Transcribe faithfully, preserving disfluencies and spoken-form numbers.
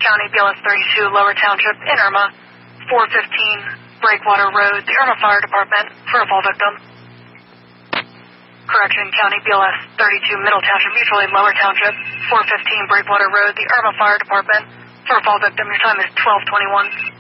County B L S thirty-two, Lower Township in Irma, four fifteen Breakwater Road, the Irma Fire Department, for a fall victim. Correction, County B L S thirty-two, Middle Township, Mutual Aid, Lower Township, four fifteen Breakwater Road, the Irma Fire Department, for a fall victim. Your time is twelve twenty-one.